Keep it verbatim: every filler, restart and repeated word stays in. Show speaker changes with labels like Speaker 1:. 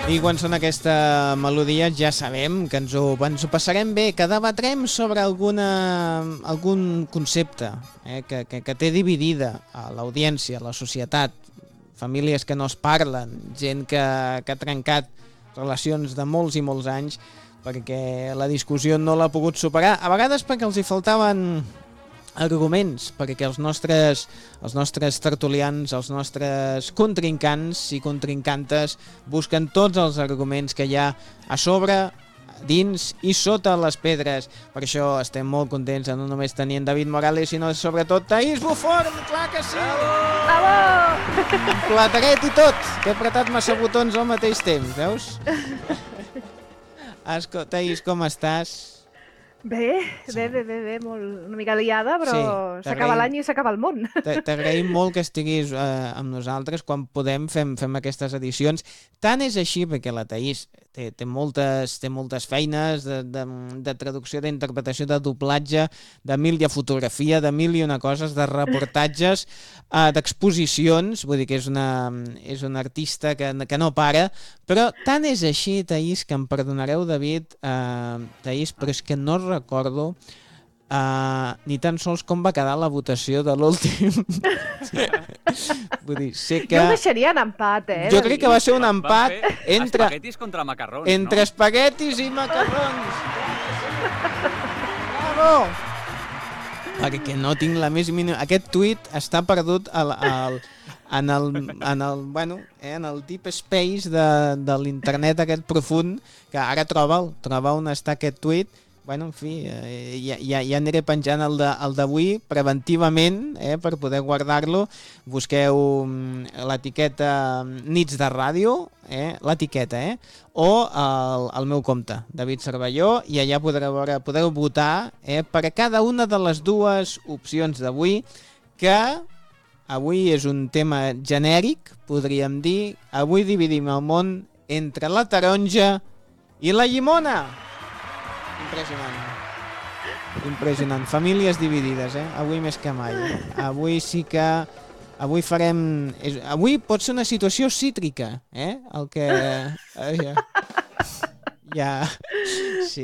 Speaker 1: I quan sona aquesta melodia ja sabem que ens ho, ens ho passarem bé, que debatrem sobre alguna, algun concepte eh, que, que, que té dividida a l'audiència, a la societat, famílies que no es parlen, gent que, que ha trencat relacions de molts i molts anys perquè la discussió no l'ha pogut superar, a vegades perquè els hi faltaven arguments, perquè els nostres, els nostres tertulians, els nostres contrincants i contrincantes busquen tots els arguments que hi ha a sobre, dins i sota les pedres. Per això estem molt contents de no només tenir en David Morales, sinó sobretot Thaís Buforn, clar que sí!
Speaker 2: Bravo!
Speaker 1: Plateret i tot, que he apretat massa botons al mateix temps, veus? Esco, Thaís, com estàs?
Speaker 2: Bé, bé, bé, bé, bé, molt, una mica liada, però
Speaker 1: Sí,
Speaker 2: s'acaba
Speaker 1: t'agraïm.
Speaker 2: l'any i s'acaba el món.
Speaker 1: T- T'agraïm molt que estiguis eh, amb nosaltres. Quan podem fem, fem aquestes edicions. Tant és així perquè la Thaís té, té, moltes, té moltes feines de, de, de traducció, d'interpretació, de doblatge, de mil de fotografia, de mil i una coses, de reportatges, eh, d'exposicions. Vull dir que és una, és una artista que, que no para. Però tant és així, Thaís, que em perdonareu, David, eh, Thaís, però és que no recordo uh, ni tan sols com va quedar la votació de l'últim. Vull dir, sé que...
Speaker 2: Jo ho deixaria en empat, eh?
Speaker 1: Jo crec que va ser un
Speaker 3: Van
Speaker 1: empat
Speaker 3: fer
Speaker 1: entre,
Speaker 3: espaguetis contra macarrons,
Speaker 1: entre
Speaker 3: no?
Speaker 1: espaguetis i macarrons. Bravo! Perquè no tinc la més mínima... Aquest tuit està perdut al, al, en, el, en, el, bueno, eh, en el deep space de, de l'internet aquest profund, que ara troba'l, troba on està aquest tuit. Bueno, en fi, eh, ja, ja, ja aniré penjant el de- el d'avui preventivament, eh, per poder guardar-lo. Busqueu mm, l'etiqueta Nits de Ràdio, eh, l'etiqueta, eh, o el, el meu compte, David Cervelló, i allà podreu, veure, podeu votar eh, per a cada una de les dues opcions d'avui, que avui és un tema genèric, podríem dir. Avui dividim el món entre la taronja i la llimona. Impressionant. Impressionant. Famílies dividides, eh? Avui més que mai. Avui sí que... Avui farem... És, avui pot ser una situació cítrica, eh? El que... Eh, ja... ja...